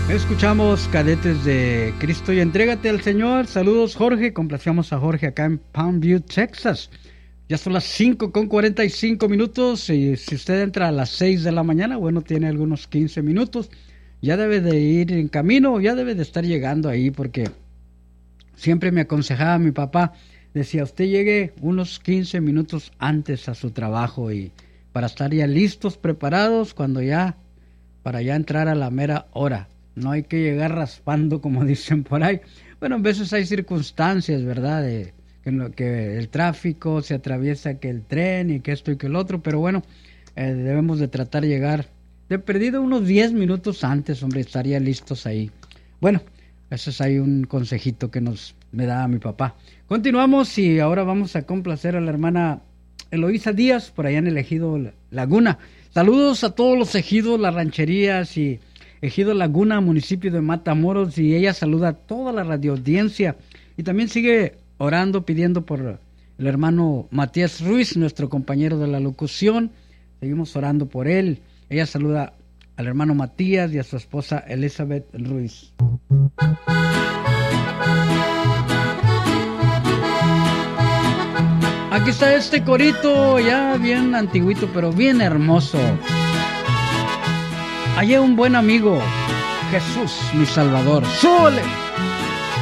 Escuchamos Cadetes de Cristo y Entrégate al Señor. Saludos, Jorge. Complacemos a Jorge acá en Palm View, Texas. Ya son las 5:45 y si usted entra a las 6 de la mañana, bueno, tiene algunos 15 minutos. Ya debe de ir en camino, ya debe de estar llegando ahí, porque siempre me aconsejaba mi papá, decía, usted llegue unos 15 minutos antes a su trabajo y para estar ya listos, preparados, para ya entrar a la mera hora. No hay que llegar raspando, como dicen por ahí. Bueno, a veces hay circunstancias, ¿verdad? Que el tráfico se atraviesa, que el tren y que esto y que el otro. Pero bueno, debemos de tratar de llegar de perdido unos 10 minutos antes, hombre, estaría listos ahí. Bueno, ese es ahí un consejito que me da mi papá. Continuamos y ahora vamos a complacer a la hermana Eloísa Díaz, por allá en el Ejido Laguna. Saludos a todos los ejidos, las rancherías y Ejido Laguna, municipio de Matamoros, y ella saluda a toda la radioaudiencia y también sigue orando, pidiendo por el hermano Matías Ruiz, nuestro compañero de la locución. Seguimos orando por él. Ella saluda al hermano Matías y a su esposa Elizabeth Ruiz. Aquí está este corito, ya bien antiguito, pero bien hermoso. Hallé un buen amigo, Jesús, mi Salvador. ¡Súbele!